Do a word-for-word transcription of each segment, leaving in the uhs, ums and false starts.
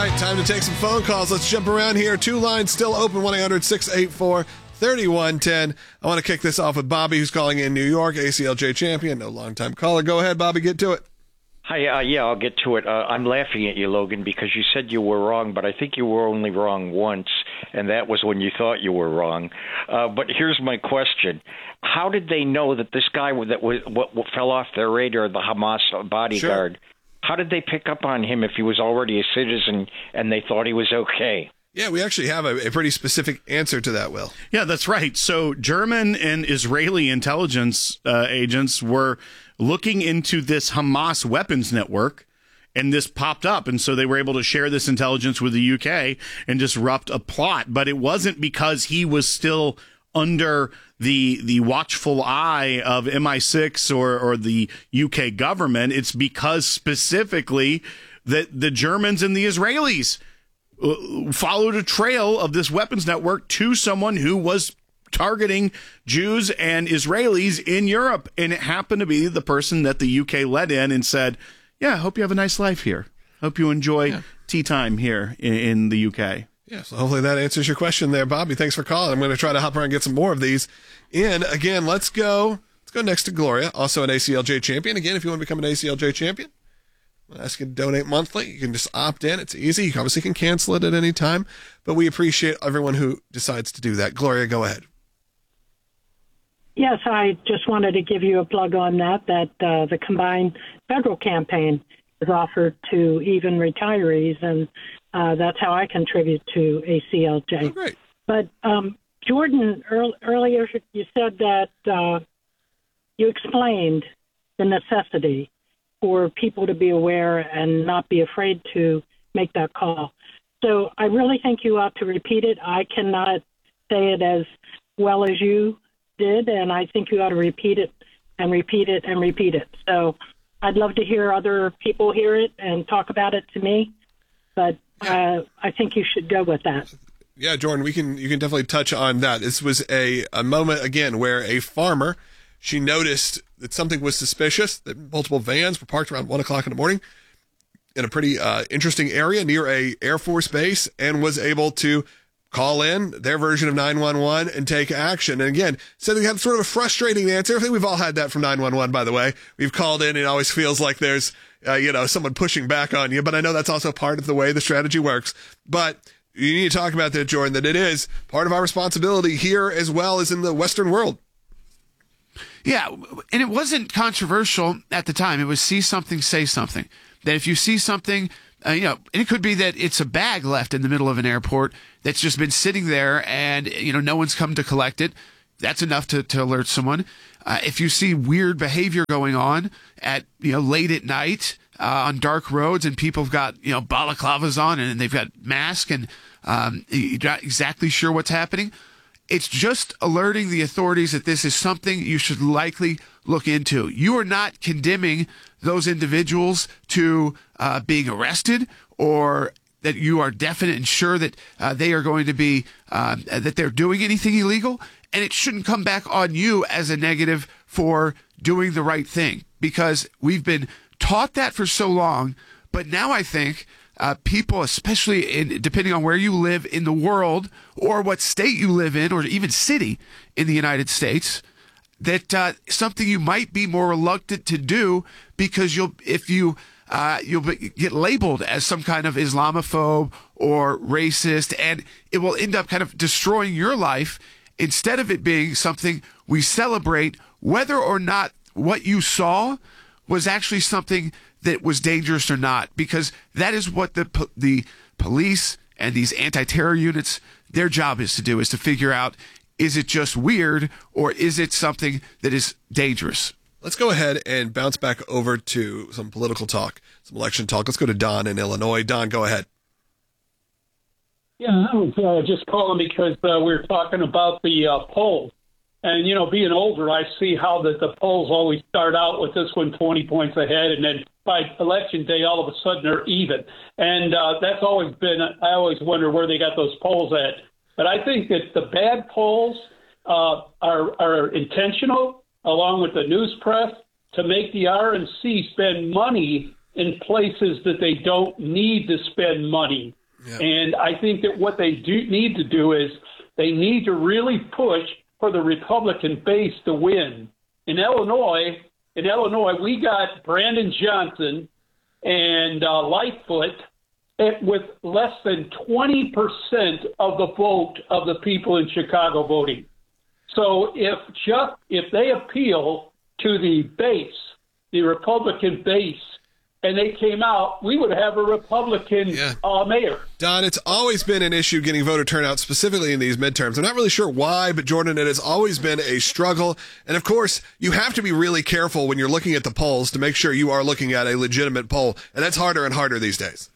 right, time to take some phone calls. Let's jump around here. Two lines still open, one eight hundred six eight four three one one zero. I want to kick this off with Bobby, who's calling in New York, A C L J champion, no long-time caller. Go ahead, Bobby, get to it. Hi, uh, yeah, I'll get to it. Uh, I'm laughing at you, Logan, because you said you were wrong, but I think you were only wrong once, and that was when you thought you were wrong. Uh, but here's my question. How did they know that this guy that was, what, what fell off their radar, the Hamas bodyguard, sure. How did they pick up on him if he was already a citizen and they thought he was okay? Yeah, we actually have a, a pretty specific answer to that, Will. Yeah, that's right. So German and Israeli intelligence uh, agents were looking into this Hamas weapons network, and this popped up. And so they were able to share this intelligence with the U K and disrupt a plot. But it wasn't because he was still under the the watchful eye of M I six or, or the U K government. It's because specifically that the Germans and the Israelis followed a trail of this weapons network to someone who was targeting Jews and Israelis in Europe. And it happened to be the person that the U K let in and said, yeah, hope you have a nice life here. Hope you enjoy yeah. tea time here in, in the U K. Yeah, so hopefully that answers your question there, Bobby. Thanks for calling. I'm going to try to hop around and get some more of these in. Again, let's go. Let's go next to Gloria, also an A C L J champion. Again, if you want to become an A C L J champion, I'm ask you to donate monthly. You can just opt in. It's easy. You obviously can cancel it at any time, but we appreciate everyone who decides to do that. Gloria, go ahead. Yes, I just wanted to give you a plug on that, that uh, the combined federal campaign is offered to even retirees, and uh, that's how I contribute to A C L J. Oh, great. But, um, Jordan, earl- earlier you said that uh, you explained the necessity for people to be aware and not be afraid to make that call. So I really think you ought to repeat it. I cannot say it as well as you did, and I think you ought to repeat it and repeat it and repeat it. So I'd love to hear other people hear it and talk about it to me, but uh, I think you should go with that. Yeah, Jordan, we can you can definitely touch on that. This was a, a moment, again, where a farmer, she noticed that something was suspicious, that multiple vans were parked around one o'clock in the morning in a pretty uh, interesting area near a Air Force base, and was able to call in their version of nine one one and take action. And again, so they have sort of a frustrating answer. I think we've all had that from nine one one, by the way. We've called in, and it always feels like there's, uh, you know, someone pushing back on you. But I know that's also part of the way the strategy works. But you need to talk about that, Jordan, that it is part of our responsibility here as well as in the Western world. Yeah, and it wasn't controversial at the time. It was see something, say something. That if you see something, uh, you know, and it could be that it's a bag left in the middle of an airport that's just been sitting there and, you know, no one's come to collect it. That's enough to, to alert someone. Uh, if you see weird behavior going on at, you know, late at night uh, on dark roads and people have got, you know, balaclavas on and they've got masks and um, you're not exactly sure what's happening, it's just alerting the authorities that this is something you should likely look into. You are not condemning those individuals to uh, being arrested, or that you are definite and sure that uh, they are going to be, uh, that they're doing anything illegal. And it shouldn't come back on you as a negative for doing the right thing, because we've been taught that for so long. But now I think Uh, people, especially in, depending on where you live in the world or what state you live in or even city in the United States, that uh, something you might be more reluctant to do because you'll, if you, uh, you'll be, get labeled as some kind of Islamophobe or racist, and it will end up kind of destroying your life instead of it being something we celebrate, whether or not what you saw was actually something that was dangerous or not, because that is what the the police and these anti-terror units, their job is to do, is to figure out, is it just weird or is it something that is dangerous? Let's go ahead and bounce back over to some political talk, some election talk. Let's go to Don in Illinois. Don, go ahead. Yeah, I was uh, just calling because uh, we were talking about the uh, polls. And, you know, being older, I see how that the polls always start out with this one twenty points ahead, and then by election day, all of a sudden they're even. And uh, that's always been, I always wonder where they got those polls at. But I think that the bad polls uh, are, are intentional, along with the news press, to make the R N C spend money in places that they don't need to spend money. Yeah. And I think that what they do need to do is they need to really push for the Republican base to win. In Illinois, in Illinois, we got Brandon Johnson and uh, Lightfoot at, with less than twenty percent of the vote of the people in Chicago voting. So if just if they appeal to the base, the Republican base, and they came out, we would have a Republican yeah. uh, mayor. Don, it's always been an issue getting voter turnout, specifically in these midterms. I'm not really sure why, but Jordan, it has always been a struggle. And of course, you have to be really careful when you're looking at the polls to make sure you are looking at a legitimate poll. And that's harder and harder these days.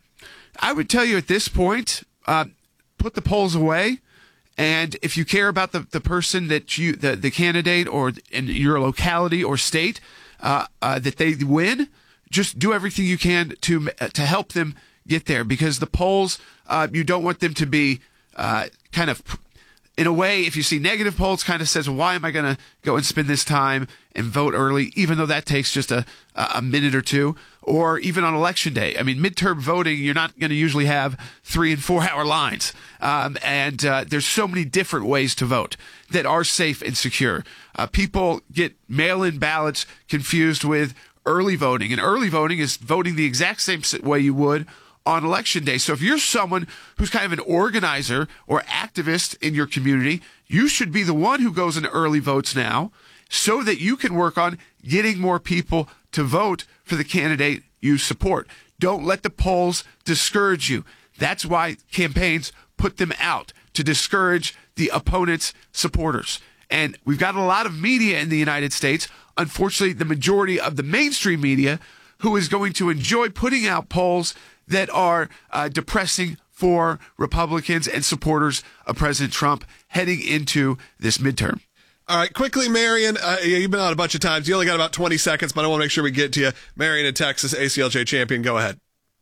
I would tell you at this point, uh, put the polls away. And if you care about the, the person that you, the, the candidate or in your locality or state, uh, uh, that they win, just do everything you can to to help them get there, because the polls, uh, you don't want them to be uh, kind of, in a way, if you see negative polls, kind of says, well, why am I going to go and spend this time and vote early, even though that takes just a, a minute or two, or even on election day. I mean, midterm voting, you're not going to usually have three and four hour lines. Um, and uh, there's so many different ways to vote that are safe and secure. Uh, people get mail-in ballots confused with early voting, and early voting is voting the exact same way you would on election day. So if you're someone who's kind of an organizer or activist in your community, you should be the one who goes and early votes now so that you can work on getting more people to vote for the candidate you support. Don't let the polls discourage you. That's why campaigns put them out, to discourage the opponent's supporters. And we've got a lot of media in the United States, unfortunately, the majority of the mainstream media, who is going to enjoy putting out polls that are uh, depressing for Republicans and supporters of President Trump heading into this midterm. All right, quickly, Marion, uh, you've been on a bunch of times. You only got about twenty seconds, but I want to make sure we get to you. Marion in Texas, A C L J champion, go ahead.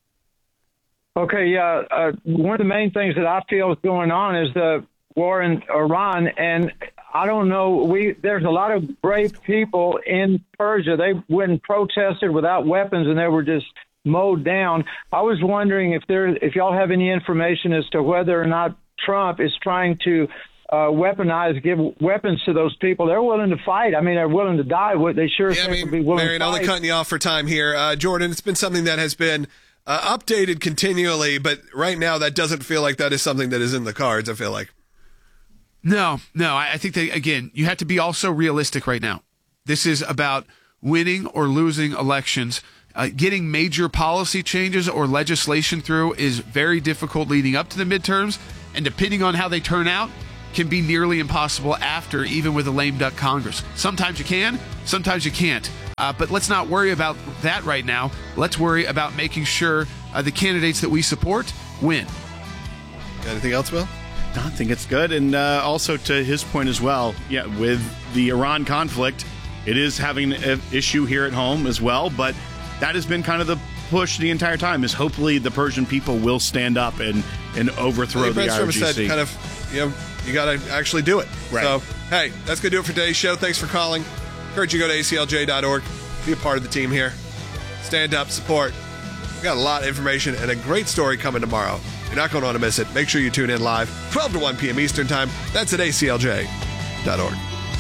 Okay, yeah. Uh, one of the main things that I feel is going on is the war in Iran, and I don't know. We there's a lot of brave people in Persia. They went and protested without weapons, and they were just mowed down. I was wondering if there, if y'all have any information as to whether or not Trump is trying to uh, weaponize, give weapons to those people. They're willing to fight. I mean, they're willing to die. They sure yeah, I mean, would be willing Marion, to fight. only cutting you off for time here. Uh, Jordan, it's been something that has been uh, updated continually, but right now that doesn't feel like that is something that is in the cards, I feel like. No, no. I think that, again, you have to be also realistic right now. This is about winning or losing elections. Uh, getting major policy changes or legislation through is very difficult leading up to the midterms, and depending on how they turn out, can be nearly impossible after, even with a lame duck Congress. Sometimes you can, sometimes you can't. Uh, but let's not worry about that right now. Let's worry about making sure uh, the candidates that we support win. Anything else, Will? I think it's good. And uh, also to his point as well, yeah, with the Iran conflict, it is having an issue here at home as well, but that has been kind of the push the entire time, is hopefully the Persian people will stand up and, and overthrow the I R G C. Said kind of, you know, you got to actually do it. Right. So, hey, that's going to do it for today's show. Thanks for calling. Encourage you to go to A C L J dot org. Be a part of the team here. Stand up, support. We've got a lot of information and a great story coming tomorrow. You're not going to want to miss it. Make sure you tune in live, twelve to one p.m. Eastern Time. That's at A C L J dot org.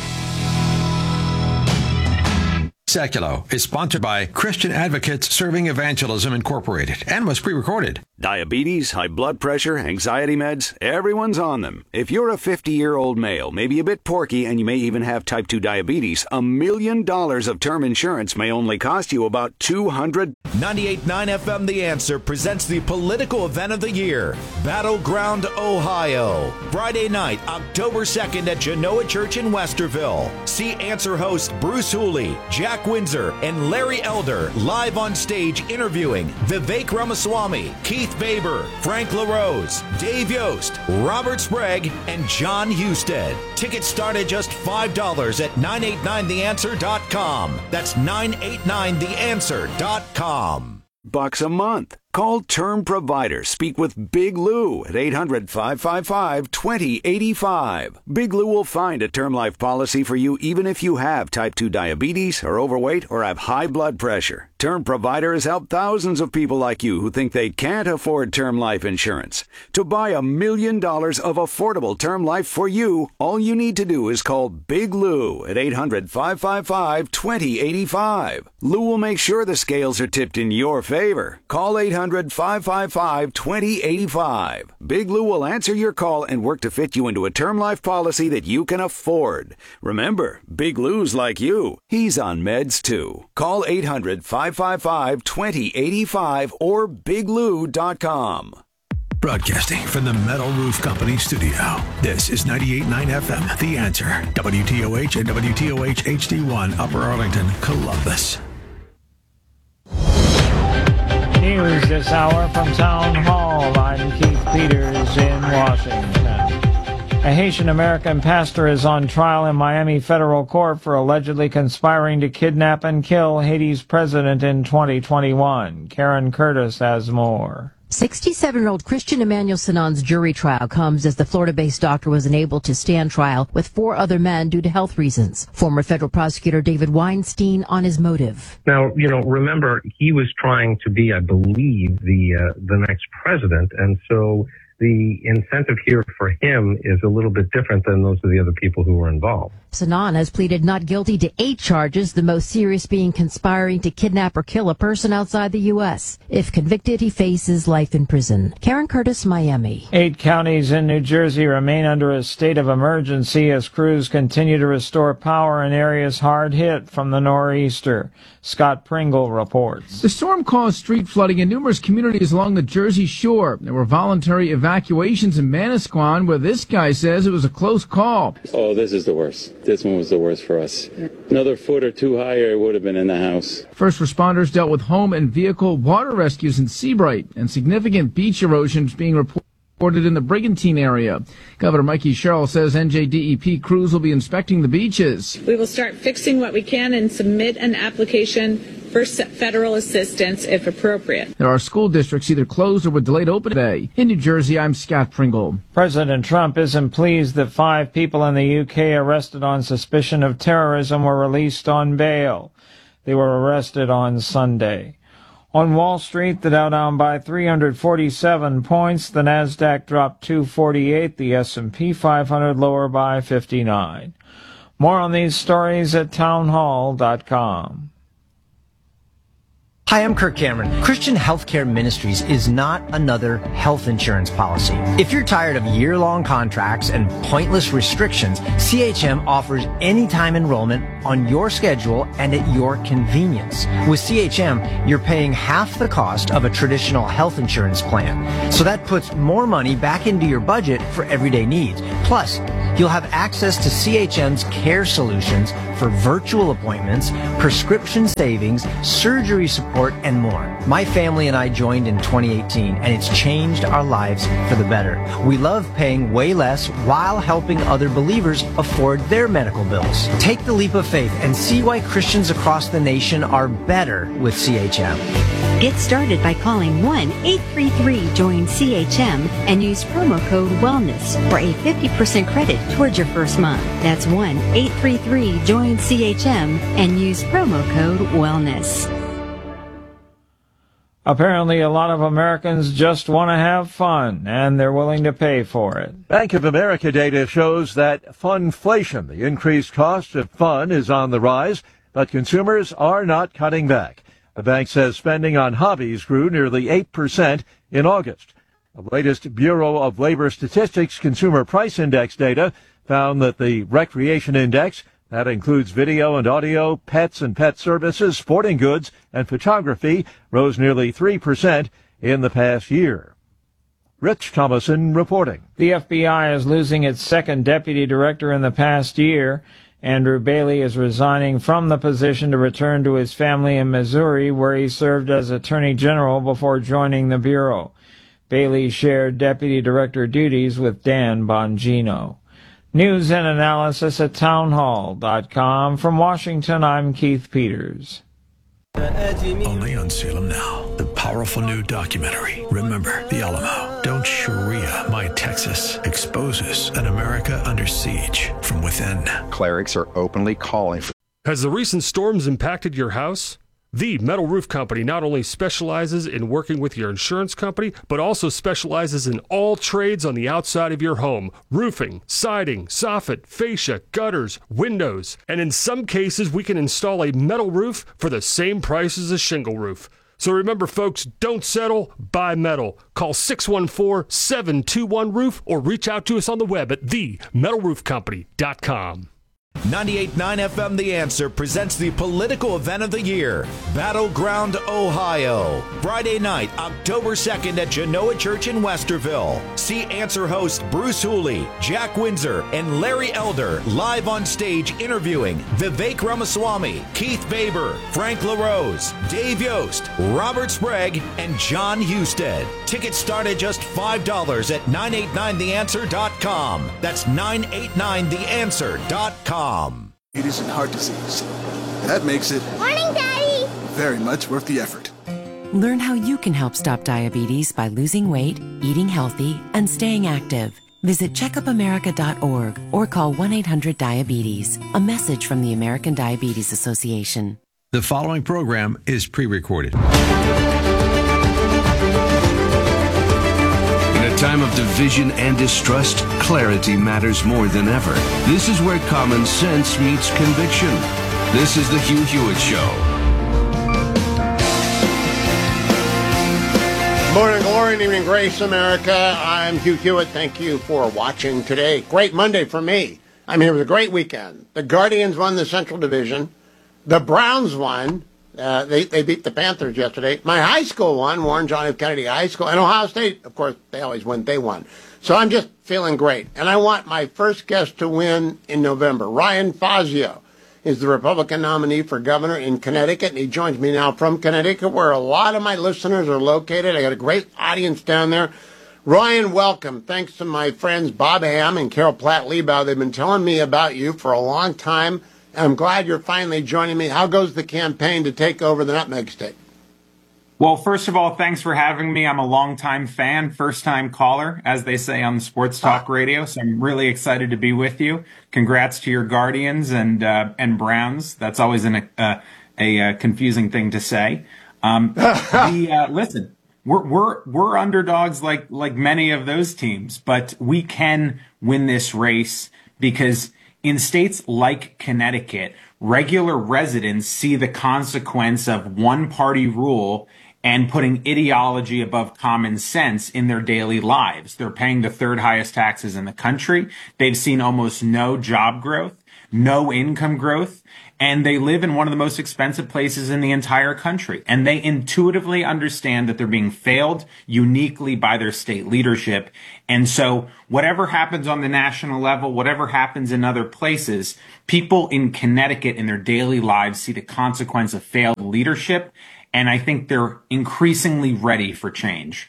Seculo is sponsored by Christian Advocates Serving Evangelism Incorporated and was pre-recorded. Diabetes, high blood pressure, anxiety meds, everyone's on them. If you're a fifty-year-old male, maybe a bit porky, and you may even have type two diabetes, a million dollars of term insurance may only cost you about two hundred dollars. ninety-eight point nine F M The Answer presents the political event of the year, Battleground, Ohio. Friday night, October second at Genoa Church in Westerville. See Answer host Bruce Hooley, Jack Windsor, and Larry Elder live on stage interviewing Vivek Ramaswamy, Keith Faber, Frank LaRose, Dave Yost, Robert Sprague, and John Husted. Tickets start at just five dollars at nine eight nine the answer dot com. That's nine eight nine the answer dot com. Bucks a month. Call Term Provider. Speak with Big Lou at eight hundred, five five five, two zero eight five. Big Lou will find a term life policy for you even if you have type two diabetes, are overweight, or have high blood pressure. Term Provider has helped thousands of people like you who think they can't afford term life insurance. To buy a million dollars of affordable term life for you, all you need to do is call Big Lou at eight hundred, five five five, two zero eight five. Lou will make sure the scales are tipped in your favor. Call eight hundred, five five five, two zero eight five. Big Lou will answer your call and work to fit you into a term life policy that you can afford. Remember, Big Lou's like you. He's on meds too. Call eight hundred, five five five, two zero eight five or big lou dot com. Broadcasting from the Metal Roof Company studio. This is ninety-eight point nine F M, The Answer. W T O H and W T O H H D one, Upper Arlington, Columbus. News this hour from Town Hall. I'm Keith Peters in Washington. A Haitian-American pastor is on trial in Miami federal court for allegedly conspiring to kidnap and kill Haiti's president in twenty twenty-one. Karen Curtis has more. sixty-seven-year-old Christian Emmanuel Sinan's jury trial comes as the Florida-based doctor was unable to stand trial with four other men due to health reasons. Former federal prosecutor David Weinstein on his motive. Now, you know, remember, he was trying to be, I believe, the uh, the next president, and so the incentive here for him is a little bit different than those of the other people who were involved. Sinan has pleaded not guilty to eight charges, the most serious being conspiring to kidnap or kill a person outside the U S. If convicted, he faces life in prison. Karen Curtis, Miami. Eight counties in New Jersey remain under a state of emergency as crews continue to restore power in areas hard hit from the nor'easter. Scott Pringle reports. The storm caused street flooding in numerous communities along the Jersey Shore. There were voluntary evacuations in Manasquan, where this guy says it was a close call. Oh, this is the worst. This one was the worst for us. Another foot or two higher, it would have been in the house. First responders dealt with home and vehicle water rescues in Seabright and significant beach erosion being reported in the Brigantine area. Governor Mikey Sherrill says N J D E P crews will be inspecting the beaches. We will start fixing what we can and submit an application for federal assistance if appropriate. There are school districts either closed or with delayed opening today. In New Jersey, I'm Scott Pringle. President Trump isn't pleased that five people in the U K arrested on suspicion of terrorism were released on bail. They were arrested on Sunday. On Wall Street, the Dow down by three hundred forty-seven points, the Nasdaq dropped two forty-eight, the S and P five hundred lower by fifty-nine. More on these stories at townhall dot com. Hi, I'm Kirk Cameron. Christian Healthcare Ministries is not another health insurance policy. If you're tired of year-long contracts and pointless restrictions, C H M offers anytime enrollment on your schedule and at your convenience. With C H M, you're paying half the cost of a traditional health insurance plan. So that puts more money back into your budget for everyday needs. Plus, you'll have access to C H M's care solutions for virtual appointments, prescription savings, surgery support, and more. My family and I joined in twenty eighteen, and it's changed our lives for the better. We love paying way less while helping other believers afford their medical bills. Take the leap of faith and see why Christians across the nation are better with C H M. Get started by calling one eight three three join C H M and use promo code WELLNESS for a fifty percent credit towards your first month. That's one eight three three join C H M and use promo code WELLNESS. Apparently, a lot of Americans just want to have fun, and they're willing to pay for it. Bank of America data shows that funflation, the increased cost of fun, is on the rise, but consumers are not cutting back. The bank says spending on hobbies grew nearly eight percent in August. The latest Bureau of Labor Statistics Consumer Price Index data found that the Recreation Index, that includes video and audio, pets and pet services, sporting goods, and photography, rose nearly three percent in the past year. Rich Thomason reporting. The F B I is losing its second deputy director in the past year. Andrew Bailey is resigning from the position to return to his family in Missouri, where he served as Attorney General before joining the Bureau. Bailey shared deputy director duties with Dan Bongino. News and analysis at townhall dot com. From Washington, I'm Keith Peters. Only on Salem Now. The powerful new documentary, Remember the Alamo. Don't Sharia My Texas, exposes an America under siege from within. Clerics are openly calling for. Has the recent storms impacted your house? The Metal Roof Company not only specializes in working with your insurance company, but also specializes in all trades on the outside of your home. Roofing, siding, soffit, fascia, gutters, windows. And in some cases, we can install a metal roof for the same price as a shingle roof. So remember, folks, don't settle, buy metal. Call six one four, seven two one, roof or reach out to us on the web at the metal roof company dot com. ninety-eight point nine F M The Answer presents the political event of the year, Battleground, Ohio. Friday night, October second at Genoa Church in Westerville. See Answer host Bruce Hooley, Jack Windsor, and Larry Elder live on stage interviewing Vivek Ramaswamy, Keith Baber, Frank LaRose, Dave Yost, Robert Sprague, and John Husted. Tickets start at just five dollars at nine eight nine the answer dot com. That's nine eight nine the answer dot com. It isn't heart disease. That makes it Morning, Daddy! very much worth the effort. Learn how you can help stop diabetes by losing weight, eating healthy, and staying active. Visit checkup america dot org or call one eight hundred diabetes. A message from the American Diabetes Association. The following program is pre-recorded. In a time of division and distrust, clarity matters more than ever. This is where common sense meets conviction. This is the Hugh Hewitt Show. Morning glory and evening grace, America. I'm Hugh Hewitt. Thank you for watching today. Great Monday for me. I'm here with a great weekend. The Guardians won the Central Division. The Browns won. Uh, they, they beat the Panthers yesterday. My high school won, Warren John F. Kennedy High School. And Ohio State, of course, they always win. They won. So I'm just feeling great. And I want my first guest to win in November. Ryan Fazio is the Republican nominee for governor in Connecticut. And he joins me now from Connecticut, where a lot of my listeners are located. I got a great audience down there. Ryan, welcome. Thanks to my friends Bob Ham and Carol Platt-Liebau. They've been telling me about you for a long time. I'm glad you're finally joining me. How goes the campaign to take over the Nutmeg State? Well, first of all, thanks for having me. I'm a longtime fan, first-time caller, as they say on Sports Talk Radio. So I'm really excited to be with you. Congrats to your Guardians and uh, and Browns. That's always an, uh, a uh, confusing thing to say. Um, the, uh, listen, we're we're we're underdogs like like many of those teams, but we can win this race because in states like Connecticut, regular residents see the consequence of one-party rule and putting ideology above common sense in their daily lives. They're paying the third highest taxes in the country. They've seen almost no job growth, no income growth, and they live in one of the most expensive places in the entire country. And they intuitively understand that they're being failed uniquely by their state leadership. And so whatever happens on the national level, whatever happens in other places, people in Connecticut in their daily lives see the consequence of failed leadership. And I think they're increasingly ready for change.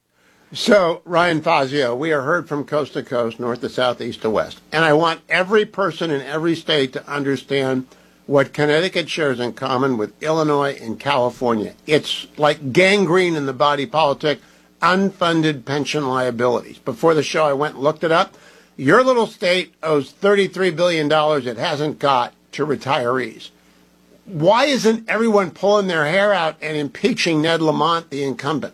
So, Ryan Fazio, we are heard from coast to coast, north to south, east to west. And I want every person in every state to understand what Connecticut shares in common with Illinois and California. It's like gangrene in the body politic, unfunded pension liabilities. Before the show, I went and looked it up. Your little state owes thirty-three billion dollars it hasn't got to retirees. Why isn't everyone pulling their hair out and impeaching Ned Lamont, the incumbent?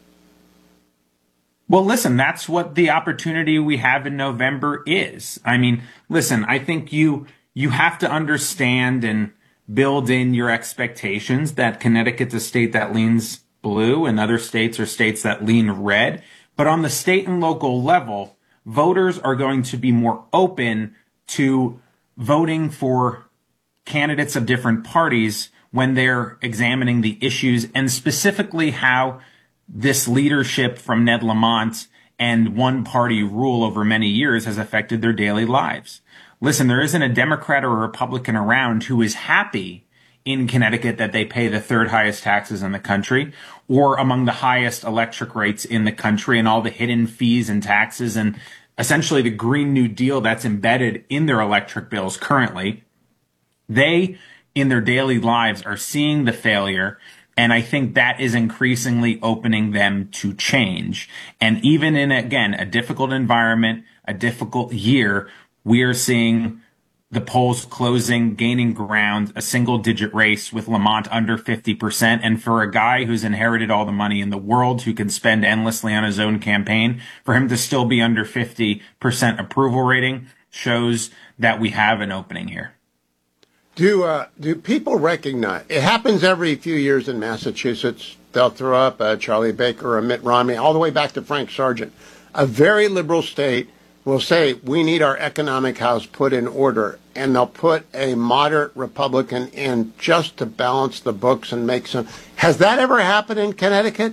Well, listen, that's what the opportunity we have in November is. I mean, listen, I think you you have to understand and build in your expectations that Connecticut's a state that leans blue and other states are states that lean red. But on the state and local level, voters are going to be more open to voting for candidates of different parties when they're examining the issues and specifically how this leadership from Ned Lamont and one-party rule over many years has affected their daily lives. Listen, there isn't a Democrat or a Republican around who is happy in Connecticut that they pay the third highest taxes in the country or among the highest electric rates in the country and all the hidden fees and taxes and essentially the Green New Deal that's embedded in their electric bills currently. They, in their daily lives, are seeing the failure And I think that is increasingly opening them to change. And even in, again, a difficult environment, a difficult year, we are seeing the polls closing, gaining ground, a single digit race with Lamont under fifty percent. And for a guy who's inherited all the money in the world, who can spend endlessly on his own campaign, for him to still be under fifty percent approval rating shows that we have an opening here. Do uh, do people recognize, it happens every few years in Massachusetts, they'll throw up a Charlie Baker or Mitt Romney, all the way back to Frank Sargent. A very liberal state will say, we need our economic house put in order, and they'll put a moderate Republican in just to balance the books and make some. Has that ever happened in Connecticut?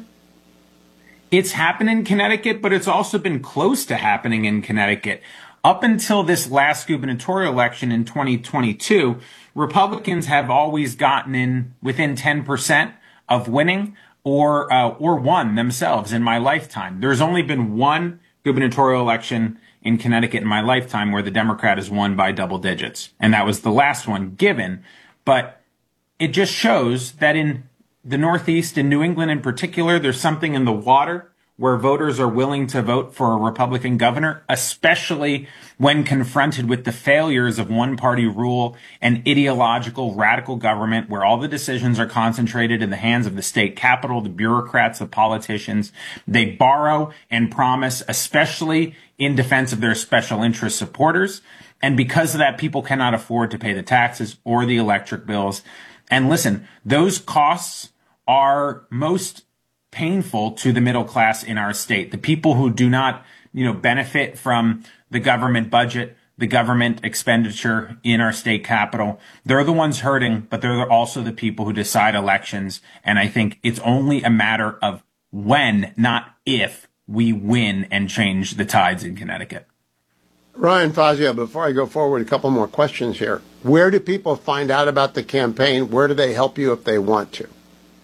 It's happened in Connecticut, but it's also been close to happening in Connecticut. Up until this last gubernatorial election in twenty twenty-two, Republicans have always gotten in within ten percent of winning or uh, or won themselves in my lifetime. There's only been one gubernatorial election in Connecticut in my lifetime where the Democrat has won by double digits. And that was the last one given. But it just shows that in the Northeast, in New England in particular, there's something in the water where voters are willing to vote for a Republican governor, especially when confronted with the failures of one-party rule and ideological radical government, where all the decisions are concentrated in the hands of the state capitol, the bureaucrats, the politicians. They borrow and promise, especially in defense of their special interest supporters. And because of that, people cannot afford to pay the taxes or the electric bills. And listen, those costs are most painful to the middle class in our state. The people who do not, you know, benefit from the government budget, the government expenditure in our state capital, they're the ones hurting, but they're also the people who decide elections. And I think it's only a matter of when, not if, we win and change the tides in Connecticut. Ryan Fazio, before I go forward, a couple more questions here. Where do people find out about the campaign? Where do they help you if they want to?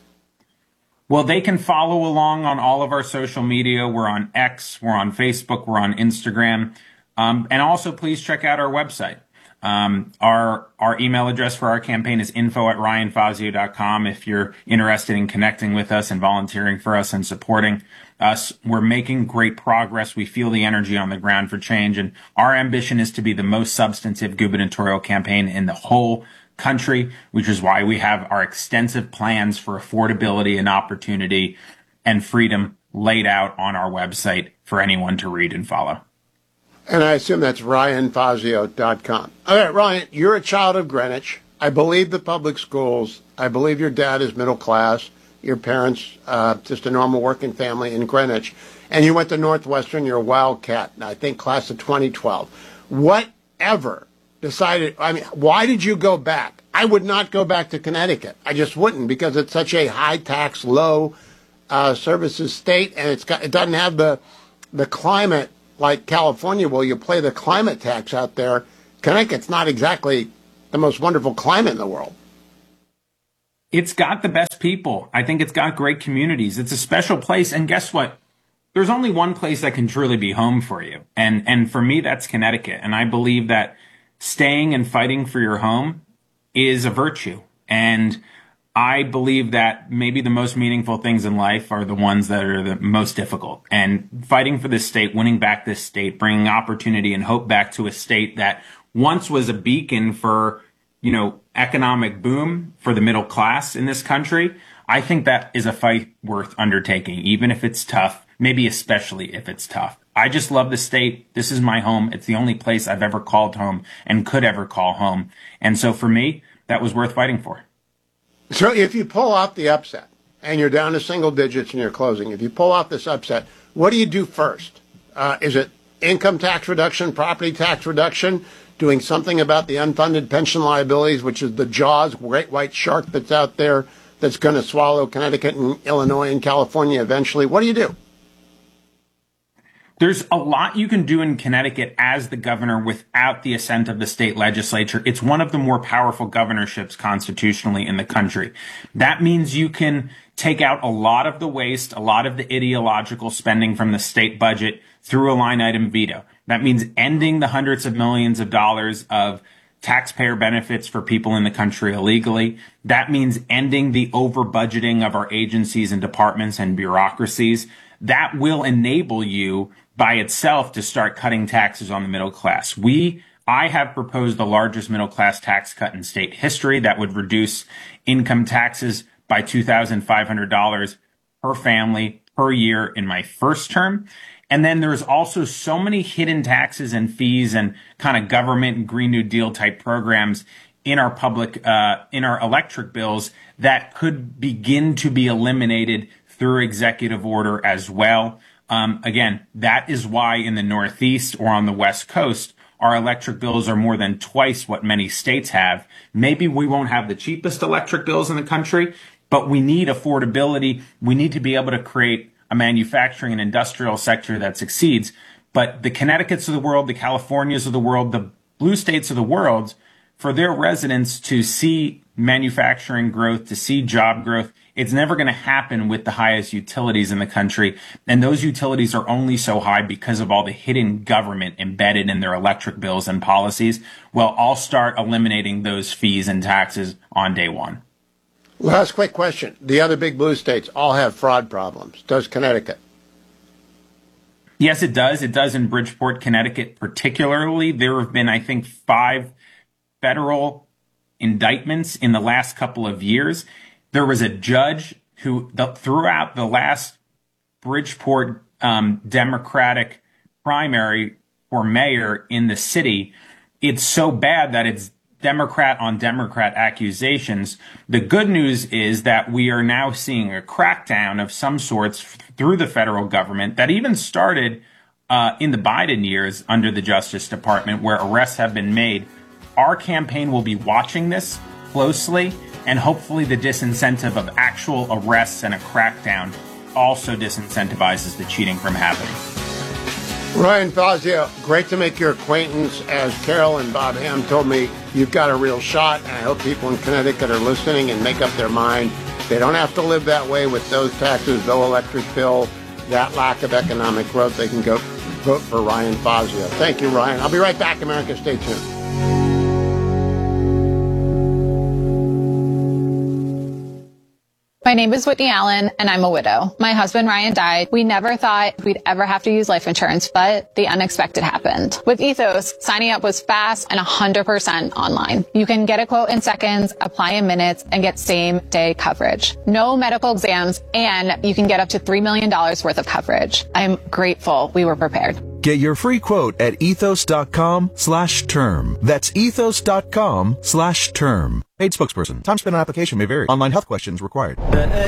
Well, they can follow along on all of our social media. We're on X, we're on Facebook, we're on Instagram. Um, and also, please check out our website. Um, our our email address for our campaign is info at ryan fazio dot com. If you're interested in connecting with us and volunteering for us and supporting us, we're making great progress. We feel the energy on the ground for change. And our ambition is to be the most substantive gubernatorial campaign in the whole country, which is why we have our extensive plans for affordability and opportunity and freedom laid out on our website for anyone to read and follow. And I assume that's ryan fazio dot com. All right, Ryan, you're a child of Greenwich. I believe the public schools. I believe your dad is middle class. Your parents, uh, just a normal working family in Greenwich. And you went to Northwestern. You're a Wildcat, I think, class of twenty twelve. Whatever decided, I mean, why did you go back? I would not go back to Connecticut. I just wouldn't, because it's such a high tax, low uh, services state, and it's got, it doesn't have the the climate like California. Will you play the climate tax out there? Connecticut's not exactly the most wonderful climate in the world. It's got the best people. I think it's got great communities. It's a special place. And guess what? There's only one place that can truly be home for you. And and for me, that's Connecticut. And I believe that staying and fighting for your home is a virtue. And I believe that maybe the most meaningful things in life are the ones that are the most difficult. And fighting for this state, winning back this state, bringing opportunity and hope back to a state that once was a beacon for, you know, economic boom for the middle class in this country, I think that is a fight worth undertaking, even if it's tough, maybe especially if it's tough. I just love the state. This is my home. It's the only place I've ever called home and could ever call home. And so for me, that was worth fighting for. So if you pull off the upset and you're down to single digits and you're closing, if you pull off this upset, what do you do first? Uh, is it income tax reduction, property tax reduction, doing something about the unfunded pension liabilities, which is the Jaws, great white shark that's out there that's going to swallow Connecticut and Illinois and California eventually? What do you do? There's a lot you can do in Connecticut as the governor without the assent of the state legislature. It's one of the more powerful governorships constitutionally in the country. That means you can take out a lot of the waste, a lot of the ideological spending from the state budget through a line item veto. That means ending the hundreds of millions of dollars of taxpayer benefits for people in the country illegally. That means ending the over budgeting of our agencies and departments and bureaucracies. That will enable you by itself to start cutting taxes on the middle class. We, I have proposed the largest middle class tax cut in state history that would reduce income taxes by two thousand five hundred dollars per family per year in my first term. And then there's also so many hidden taxes and fees and kind of government and Green New Deal type programs in our public, uh, in our electric bills that could begin to be eliminated through executive order as well. Um, again, that is why in the Northeast or on the West Coast, our electric bills are more than twice what many states have. Maybe we won't have the cheapest electric bills in the country, but we need affordability. We need to be able to create a manufacturing and industrial sector that succeeds. But the Connecticut's of the world, the Californias of the world, the blue states of the world, for their residents to see manufacturing growth, to see job growth, it's never going to happen with the highest utilities in the country. And those utilities are only so high because of all the hidden government embedded in their electric bills and policies. Well, I'll start eliminating those fees and taxes on day one. Last quick question. The other big blue states all have fraud problems. Does Connecticut? Yes, it does. It does in Bridgeport, Connecticut particularly. There have been, I think, five federal indictments in the last couple of years. There was a judge who, the, throughout the last Bridgeport um, Democratic primary for mayor in the city, it's so bad that it's Democrat on Democrat accusations. The good news is that we are now seeing a crackdown of some sorts through the federal government that even started uh, in the Biden years under the Justice Department, where arrests have been made. Our campaign will be watching this closely, and hopefully the disincentive of actual arrests and a crackdown also disincentivizes the cheating from happening. Ryan Fazio, great to make your acquaintance. As Carol and Bob Ham told me, you've got a real shot, and I hope people in Connecticut are listening and make up their mind. They don't have to live that way with those taxes, no electric bill, that lack of economic growth. They can go vote for Ryan Fazio. Thank you, Ryan. I'll be right back, America. Stay tuned. My name is Whitney Allen, and I'm a widow. My husband, Ryan, died. We never thought we'd ever have to use life insurance, but the unexpected happened. With Ethos, signing up was fast and one hundred percent online. You can get a quote in seconds, apply in minutes, and get same-day coverage. No medical exams, and you can get up to three million dollars worth of coverage. I'm grateful we were prepared. Get your free quote at ethos.com slash term. That's ethos.com slash term. Paid spokesperson. Time spent on application may vary. Online health questions required.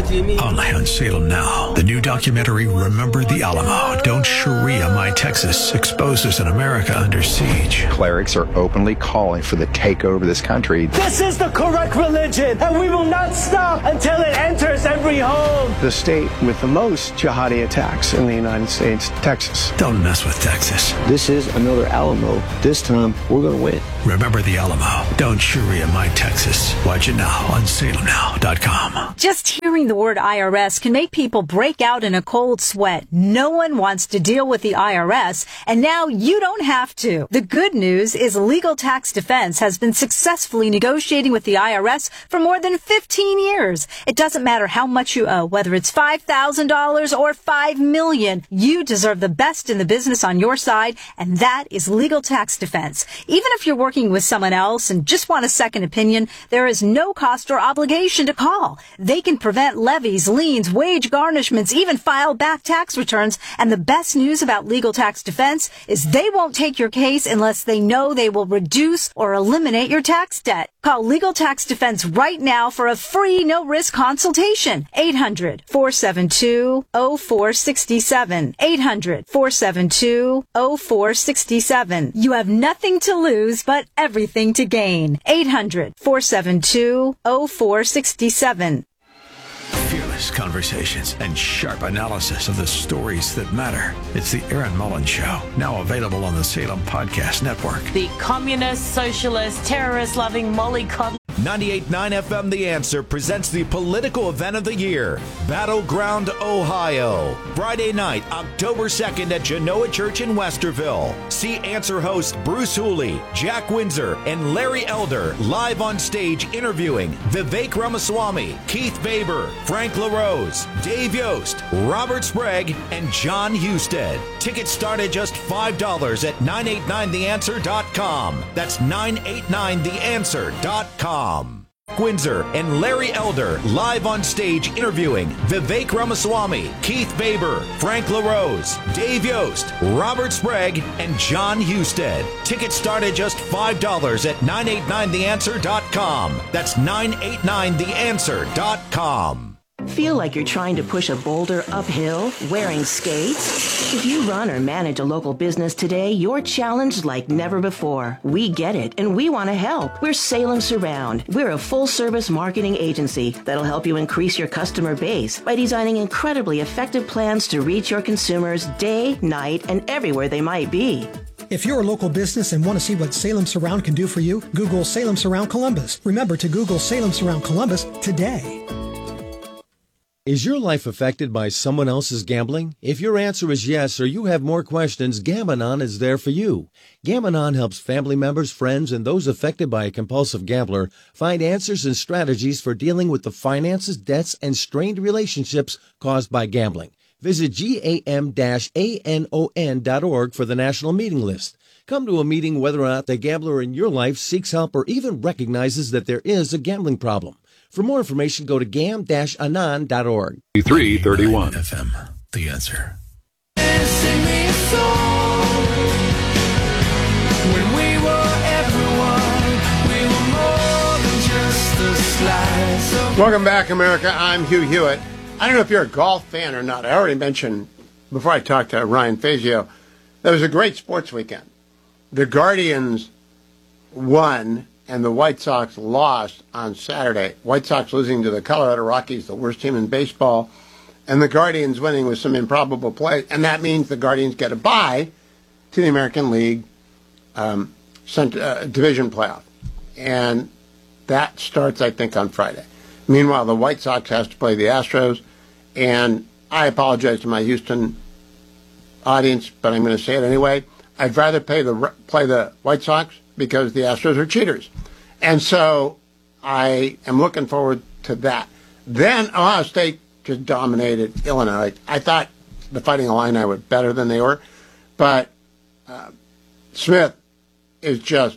Only on Salem Now. The new documentary, Remember the Alamo. Don't Sharia My Texas. Exposes an America under siege. Clerics are openly calling for the takeover of this country. This is the correct religion, and we will not stop until it enters every home. The state with the most jihadi attacks in the United States, Texas. Don't mess with Texas. This is another Alamo. This time, we're going to win. Remember the Alamo. Don't Sharia My Texas. Watch it now on salem now dot com. Just hearing the word I R S can make people break out in a cold sweat. No one wants to deal with the I R S, and now you don't have to. The good news is Legal Tax Defense has been successfully negotiating with the I R S for more than fifteen years. It doesn't matter how much you owe, whether it's five thousand dollars or five million dollars. You deserve the best in the business on your side, and that is Legal Tax Defense. Even if you're working with someone else and just want a second opinion, there is no cost or obligation to call. They can prevent levies, liens, wage garnishments, even file back tax returns. And the best news about Legal Tax Defense is they won't take your case unless they know they will reduce or eliminate your tax debt. Call Legal Tax Defense right now for a free no-risk consultation. eight hundred, four seven two, oh four six seven. eight hundred, four seven two, oh four six seven. You have nothing to lose but everything to gain. eight hundred, four seven two, oh four six seven. Fearless conversations and sharp analysis of the stories that matter. It's the Aaron Mullins Show, now available on the Salem Podcast Network. The communist, socialist, terrorist-loving mollycoddle ninety-eight point nine F M The Answer presents the political event of the year, Battleground, Ohio. Friday night, October second at Genoa Church in Westerville. See Answer host Bruce Hooley, Jack Windsor, and Larry Elder live on stage interviewing Vivek Ramaswamy, Keith Faber, Frank LaRose, Dave Yost, Robert Sprague, and John Husted. Tickets start at just five dollars at nine eight nine the answer dot com. That's nine eight nine the answer dot com. Windsor and Larry Elder live on stage interviewing Vivek Ramaswamy, Keith Faber, Frank LaRose, Dave Yost, Robert Sprague, and John Husted. Tickets start at just five dollars at nine eight nine the answer dot com. That's nine eight nine the answer dot com. Feel like you're trying to push a boulder uphill wearing skates? If you run or manage a local business today, you're challenged like never before. We get it, and we want to help. We're Salem Surround. We're a full-service marketing agency that'll help you increase your customer base by designing incredibly effective plans to reach your consumers day, night, and everywhere they might be. If you're a local business and want to see what Salem Surround can do for you, Google Salem Surround Columbus. Remember to Google Salem Surround Columbus today. Is your life affected by someone else's gambling? If your answer is yes or you have more questions, Gam-Anon is there for you. Gam-Anon helps family members, friends, and those affected by a compulsive gambler find answers and strategies for dealing with the finances, debts, and strained relationships caused by gambling. Visit gam dash anon dot org for the national meeting list. Come to a meeting whether or not the gambler in your life seeks help or even recognizes that there is a gambling problem. For more information, go to gam dash anon dot org. three thirty-one F M, The Answer. Welcome back, America. I'm Hugh Hewitt. I don't know if you're a golf fan or not. I already mentioned, before I talked to Ryan Fazio, that was a great sports weekend. The Guardians won and the White Sox lost on Saturday. White Sox losing to the Colorado Rockies, the worst team in baseball, and the Guardians winning with some improbable play. And that means the Guardians get a bye to the American League um, cent- uh, Division playoff. And that starts, I think, on Friday. Meanwhile, the White Sox has to play the Astros. And I apologize to my Houston audience, but I'm going to say it anyway. I'd rather pay the, play the White Sox because the Astros are cheaters. And so I am looking forward to that. Then Ohio State just dominated Illinois. I thought the Fighting Illini were better than they were, but uh, Smith is just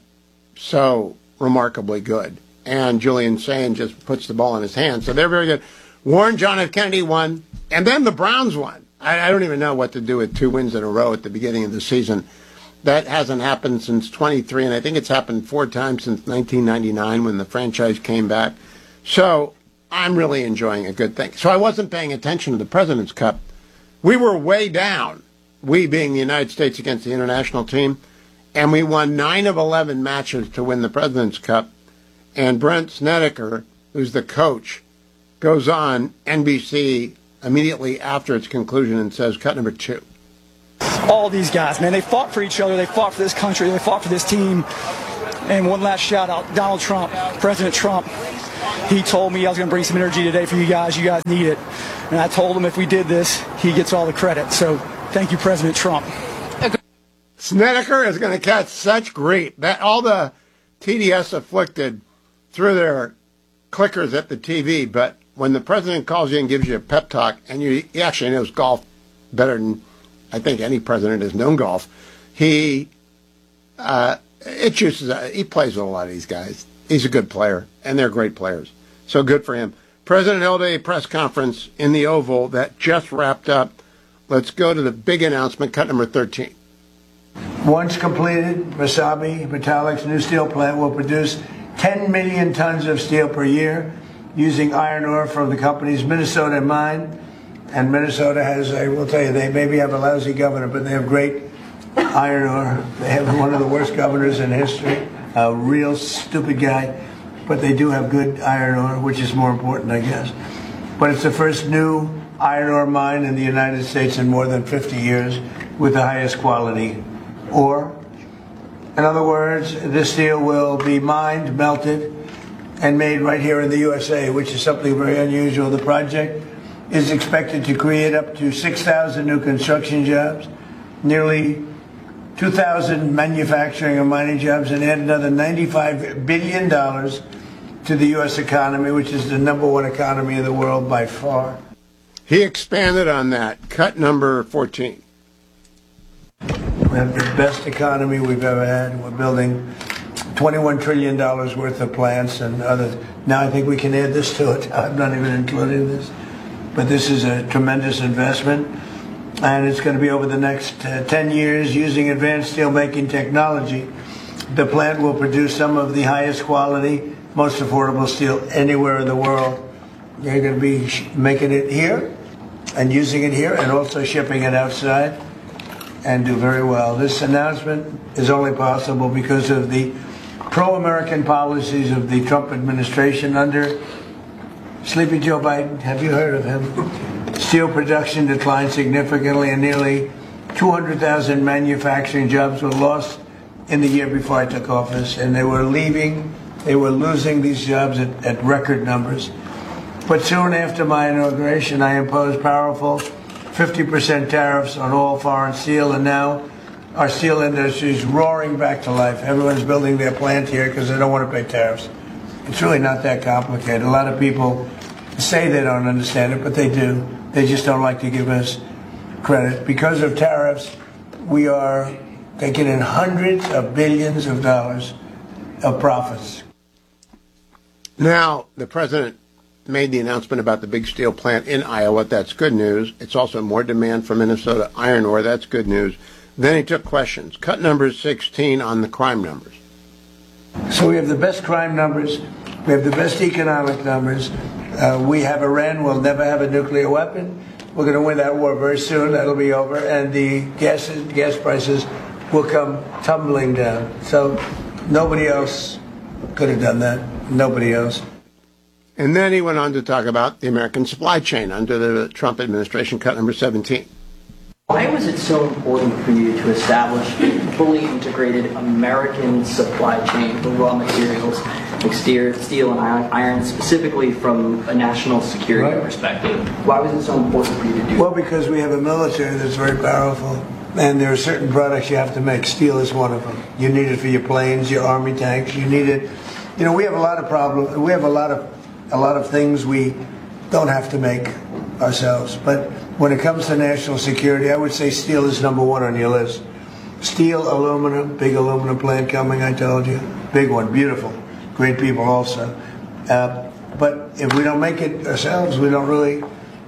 so remarkably good. And Julian Sain just puts the ball in his hand. So they're very good. Warren John F. Kennedy won, and then the Browns won. I, I don't even know what to do with two wins in a row at the beginning of the season. That hasn't happened since twenty-three, and I think it's happened four times since nineteen ninety-nine when the franchise came back. So I'm really enjoying a good thing. So I wasn't paying attention to the President's Cup. We were way down, we being the United States against the international team, and we won nine of eleven matches to win the President's Cup. And Brent Snedeker, who's the coach, goes on N B C immediately after its conclusion and says, cut number two. All these guys, man, they fought for each other. They fought for this country. They fought for this team. And one last shout out, Donald Trump, President Trump. He told me I was going to bring some energy today for you guys. You guys need it. And I told him if we did this, he gets all the credit. So thank you, President Trump. Snedeker is going to catch such grief. That all the T D S afflicted through their clickers at the T V. But when the president calls you and gives you a pep talk, and you, he actually knows golf better than I think any president has known golf, he uh, it chooses. He plays with a lot of these guys. He's a good player, and they're great players. So good for him. President held a press conference in the Oval that just wrapped up. Let's go to the big announcement, cut number thirteen. Once completed, Wasabi Metallic's new steel plant will produce ten million tons of steel per year using iron ore from the company's Minnesota mine. And Minnesota has, I will tell you, they maybe have a lousy governor, but they have great iron ore. They have one of the worst governors in history, a real stupid guy, but they do have good iron ore, which is more important, I guess. But it's the first new iron ore mine in the United States in more than fifty years with the highest quality ore. In other words, this steel will be mined, melted, and made right here in the U S A, which is something very unusual. The project is expected to create up to six thousand new construction jobs, nearly two thousand manufacturing and mining jobs, and add another ninety-five billion dollars to the U S economy, which is the number one economy in the world by far. He expanded on that. Cut number fourteen. We have the best economy we've ever had. We're building twenty-one trillion dollars worth of plants and others. Now I think we can add this to it. I'm not even including this. But this is a tremendous investment, and it's going to be over the next uh, ten years using advanced steelmaking technology. The plant will produce some of the highest quality, most affordable steel anywhere in the world. They're going to be sh- making it here and using it here and also shipping it outside and do very well. This announcement is only possible because of the pro-American policies of the Trump administration under Sleepy Joe Biden. Have you heard of him? Steel production declined significantly, and nearly two hundred thousand manufacturing jobs were lost in the year before I took office, and they were leaving, they were losing these jobs at, at record numbers. But soon after my inauguration, I imposed powerful fifty percent tariffs on all foreign steel, and now our steel industry is roaring back to life. Everyone's building their plant here because they don't want to pay tariffs. It's really not that complicated. A lot of people say they don't understand it, but they do. They just don't like to give us credit. Because of tariffs, we are taking in hundreds of billions of dollars of profits. Now, the president made the announcement about the big steel plant in Iowa. That's good news. It's also more demand for Minnesota iron ore. That's good news. Then he took questions. Cut number sixteen on the crime numbers. So we have the best crime numbers. We have the best economic numbers. Uh, we have Iran will never have a nuclear weapon. We're going to win that war very soon. That'll be over. And the gas, gas prices will come tumbling down. So nobody else could have done that. Nobody else. And then he went on to talk about the American supply chain under the Trump administration. Cut number seventeen. Why was it so important for you to establish a fully integrated American supply chain for raw materials like steel and iron, specifically from a national security right. perspective? Why was it so important for you to do Well, because we have a military that's very powerful, and there are certain products you have to make. Steel is one of them. You need it for your planes, your army tanks. You need it. You know, we have a lot of problems. We have a lot of a lot of things we don't have to make ourselves, but when it comes to national security, I would say steel is number one on your list. Steel, aluminum, big aluminum plant coming, I told you. Big one, beautiful. Great people also. Uh, but if we don't make it ourselves, we don't really,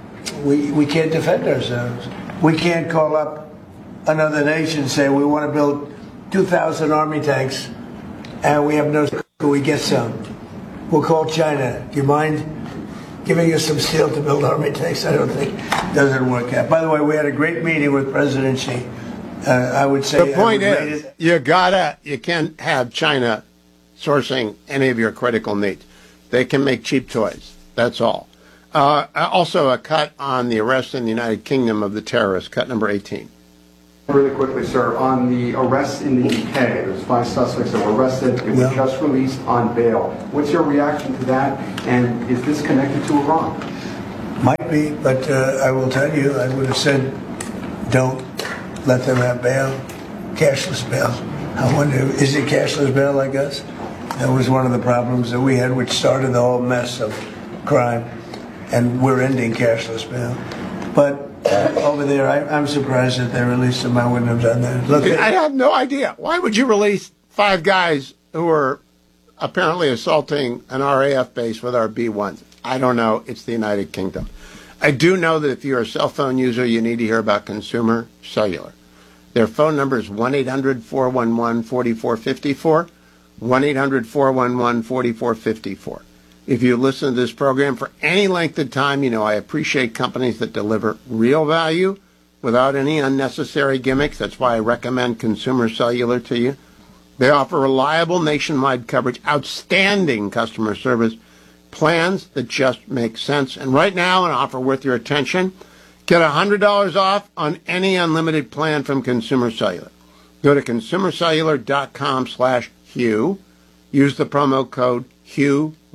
we, we can't defend ourselves. We can't call up another nation and say we want to build two thousand army tanks and we have no, we get some. We'll call China. Do you mind giving us some steel to build army tanks? I don't think it doesn't work out. By the way, we had a great meeting with President Xi. Uh, I would say the point is, you gotta, you can't have China sourcing any of your critical needs. They can make cheap toys. That's all. Uh, also, a cut on the arrest in the United Kingdom of the terrorists. Cut number eighteen. Really quickly, sir, on the arrest in the U K, there's five suspects that were arrested. They were yeah. just released on bail. What's your reaction to that? And is this connected to Iran? Might be, but uh, I will tell you, I would have said, don't let them have bail, cashless bail. I wonder, is it cashless bail, I guess? That was one of the problems that we had, which started the whole mess of crime. And we're ending cashless bail. But Uh, over there, I, I'm surprised that they released him. I wouldn't have done that. Look, I have no idea. Why would you release five guys who were apparently assaulting an R A F base with our B ones? I don't know. It's the United Kingdom. I do know that if you're a cell phone user, you need to hear about Consumer Cellular. Their phone number is one eight hundred four one one four four five four, one eight hundred four one one four four five four. If you listen to this program for any length of time, you know I appreciate companies that deliver real value without any unnecessary gimmicks. That's why I recommend Consumer Cellular to you. They offer reliable nationwide coverage, outstanding customer service, plans that just make sense. And right now, an offer worth your attention. Get one hundred dollars off on any unlimited plan from Consumer Cellular. Go to consumer cellular dot com slash Hugh. Use the promo code Hugh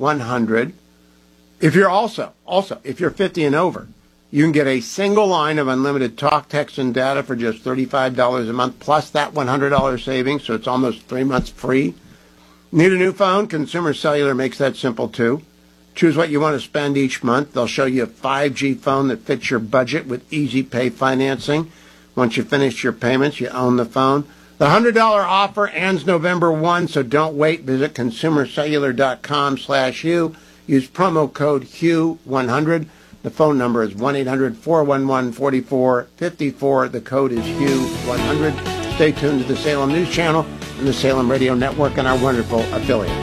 one hundred. If you're also, also, if you're fifty and over, you can get a single line of unlimited talk, text, and data for just thirty-five dollars a month, plus that one hundred dollars savings, so it's almost three months free. Need a new phone? Consumer Cellular makes that simple, too. Choose what you want to spend each month. They'll show you a five G phone that fits your budget with easy pay financing. Once you finish your payments, you own the phone. The one hundred dollars offer ends November first, so don't wait. Visit consumercellular.com slash Hugh. Use promo code Hugh one hundred. The phone number is one eight hundred, four one one, four four five four. The code is Hugh one hundred. Stay tuned to the Salem News Channel and the Salem Radio Network and our wonderful affiliates.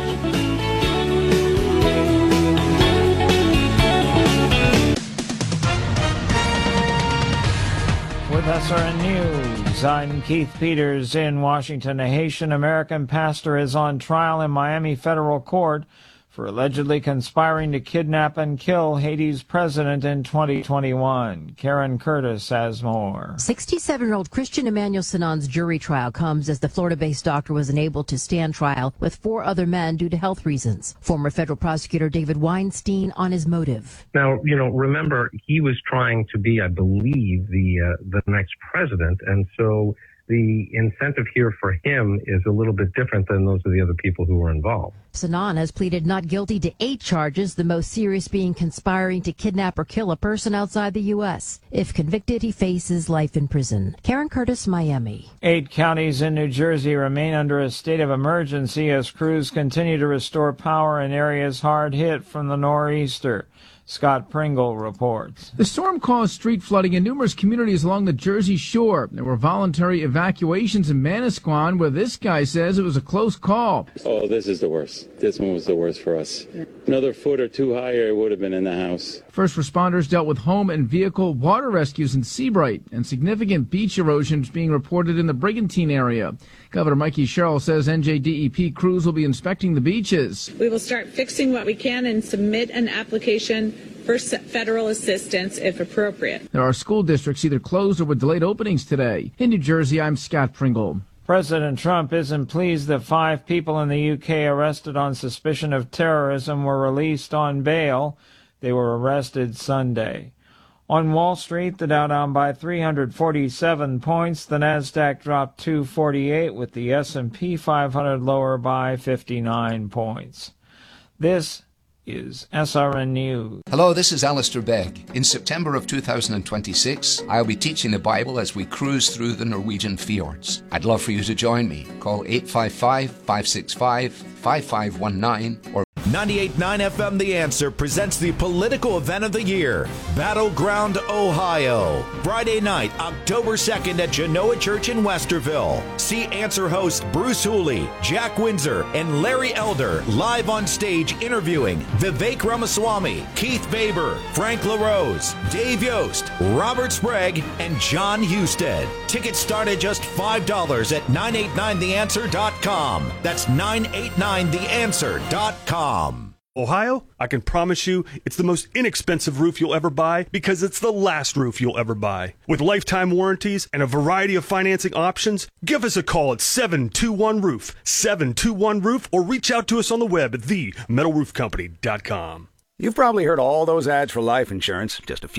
With S R N News, I'm Keith Peters in Washington. A Haitian-American pastor is on trial in Miami federal court for allegedly conspiring to kidnap and kill Haiti's president in twenty twenty-one. Karen Curtis has more. sixty-seven-year-old Christian Emmanuel Sinan's jury trial comes as the Florida-based doctor was unable to stand trial with four other men due to health reasons. Former federal prosecutor David Weinstein on his motive. Now, you know, remember, he was trying to be, I believe, the uh, the next president, and so the incentive here for him is a little bit different than those of the other people who were involved. Sinan has pleaded not guilty to eight charges, the most serious being conspiring to kidnap or kill a person outside the U S. If convicted, he faces life in prison. Karen Curtis, Miami. Eight counties in New Jersey remain under a state of emergency as crews continue to restore power in areas hard hit from the nor'easter. Scott Pringle reports. The storm caused street flooding in numerous communities along the Jersey Shore. There were voluntary evacuations in Manasquan, where this guy says it was a close call. Oh, this is the worst. This one was the worst for us. Another foot or two higher, it would have been in the house. First responders dealt with home and vehicle water rescues in Seabright, and significant beach erosion is being reported in the Brigantine area. Governor Mikey Sherrill says N J D E P crews will be inspecting the beaches. We will start fixing what we can and submit an application for federal assistance if appropriate. There are school districts either closed or with delayed openings today. In New Jersey, I'm Scott Pringle. President Trump isn't pleased that five people in the U K arrested on suspicion of terrorism were released on bail. They were arrested Sunday. On Wall Street, the Dow down by three hundred forty-seven points. The Nasdaq dropped two forty-eight, with the S and P five hundred lower by fifty-nine points. This is S R N News. Hello, this is Alistair Begg. In September of two thousand twenty-six, I'll be teaching the Bible as we cruise through the Norwegian fjords. I'd love for you to join me. Call eight five five, five six five, five five one nine or ninety-eight point nine F M The Answer presents the political event of the year, Battleground, Ohio. Friday night, October second at Genoa Church in Westerville. See Answer host Bruce Hooley, Jack Windsor, and Larry Elder live on stage interviewing Vivek Ramaswamy, Keith Faber, Frank LaRose, Dave Yost, Robert Sprague, and John Husted. Tickets start at just five dollars at nine eight nine the answer dot com. That's nine eight nine the answer dot com. Ohio, I can promise you it's the most inexpensive roof you'll ever buy because it's the last roof you'll ever buy. With lifetime warranties and a variety of financing options, give us a call at seven two one roof, seven two one roof, or reach out to us on the web at the metal roof company dot com. You've probably heard all those ads for life insurance, just a few